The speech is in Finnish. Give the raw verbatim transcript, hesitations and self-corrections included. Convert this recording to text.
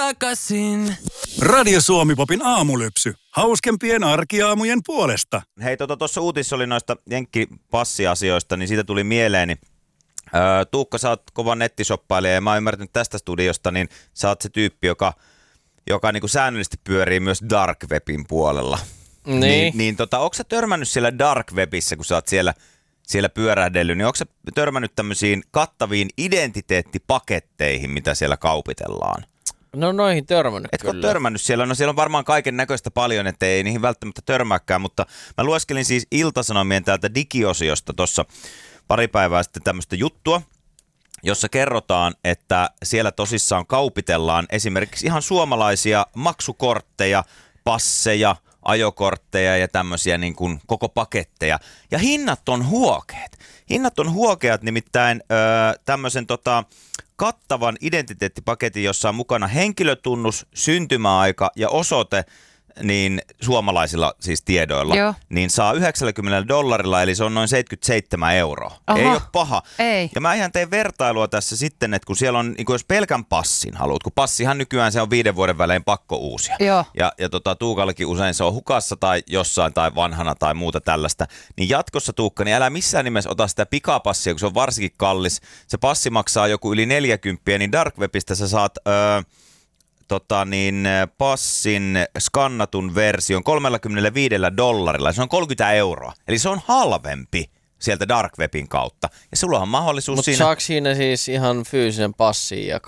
takaisin. Radio Suomi Popin aamulypsy. Hauskempien arkiaamujen puolesta. Hei, tuossa tota, uutisissa oli noista jenkkipassiasioista, niin siitä tuli mieleeni. Öö, Tuukka, sä oot kova nettisoppailija ja mä oon ymmärtänyt tästä studiosta, niin sä oot se tyyppi, joka, joka niinku säännöllisesti pyörii myös dark webin puolella. Niin. Niin, niin tota, ootko sä törmännyt siellä dark webissä, kun sä oot siellä, siellä pyörähdellyt, niin ootko sä törmännyt tämmöisiin kattaviin identiteettipaketteihin, mitä siellä kaupitellaan? No noihin törmännyt Etkö kyllä. törmännyt siellä? No siellä on varmaan kaiken näköistä paljon, ettei niihin välttämättä törmääkään, mutta mä lueskelin siis Ilta-Sanomien täältä digiosiosta tuossa pari päivää sitten tämmöistä juttua, jossa kerrotaan, että siellä tosissaan kaupitellaan esimerkiksi ihan suomalaisia maksukortteja, passeja, ajokortteja ja tämmöisiä niin kuin koko paketteja. Ja hinnat on huokeat. Hinnat on huokeat, nimittäin öö, tämmöisen tota, kattavan identiteettipaketin, jossa on mukana henkilötunnus, syntymäaika ja osoite, niin suomalaisilla siis tiedoilla, Joo. niin saa yhdeksänkymmentä dollarilla, eli se on noin seitsemänkymmentäseitsemän euroa. Oho. Ei ole paha. Ei. Ja mä ihan tein vertailua tässä sitten, että kun siellä on, niin kun jos pelkän passin haluat, kun passihan nykyään se on viiden vuoden välein pakko uusia. Joo. Ja, ja tota, Tuukallakin usein se on hukassa tai jossain tai vanhana tai muuta tällaista. Niin jatkossa, Tuukka, niin älä missään nimessä ota sitä pikapassia, kun se on varsinkin kallis. Se passi maksaa joku yli neljäkymppiä, niin Dark Webistä sä saat Öö, Tota niin, passin skannatun version kolmekymmentäviisi dollarilla. Se on kolmekymmentä euroa. Eli se on halvempi sieltä Dark Webin kautta. Ja sulla on mahdollisuus Mutta siinä... saako siinä siis ihan fyysisen passin ja